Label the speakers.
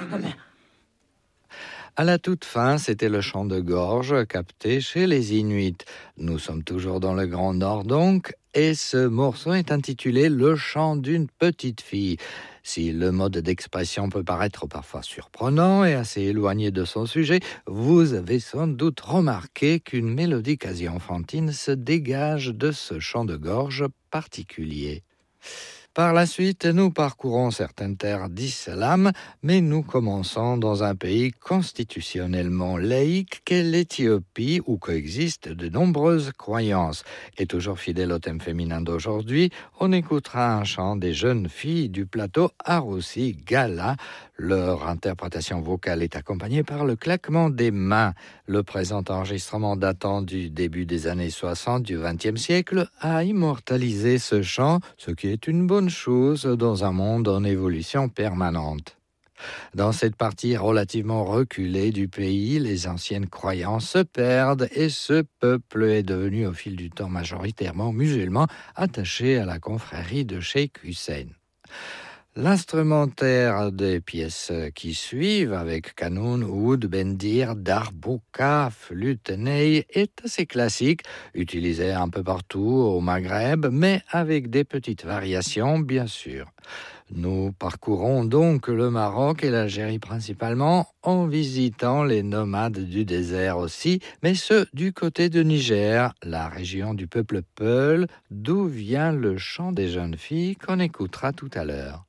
Speaker 1: À la toute fin, c'était le chant de gorge capté chez les Inuits. Nous sommes toujours dans le Grand Nord donc, et ce morceau est intitulé Le chant d'une petite fille. Si le mode d'expression peut paraître parfois surprenant et assez éloigné de son sujet, vous avez sans doute remarqué qu'une mélodie quasi enfantine se dégage de ce chant de gorge particulier. Par la suite, nous parcourons certaines terres d'islam, mais nous commençons dans un pays constitutionnellement laïque qu'est l'Éthiopie, où coexistent de nombreuses croyances. Et toujours fidèle au thème féminin d'aujourd'hui, on écoutera un chant des jeunes filles du plateau Arussi Gala. Leur interprétation vocale est accompagnée par le claquement des mains. Le présent enregistrement datant du début des années 60 du XXe siècle a immortalisé ce chant, ce qui est une bonne chose dans un monde en évolution permanente. Dans cette partie relativement reculée du pays, les anciennes croyances se perdent et ce peuple est devenu au fil du temps majoritairement musulman, attaché à la confrérie de Cheikh Hussein. L'instrumentaire des pièces qui suivent, avec kanoun, oud, bendir, darbouka, flûte, ney, est assez classique, utilisé un peu partout au Maghreb, mais avec des petites variations, bien sûr. Nous parcourons donc le Maroc et l'Algérie principalement, en visitant les nomades du désert aussi, mais ceux du côté de Niger, la région du peuple Peul, d'où vient le chant des jeunes filles qu'on écoutera tout à l'heure.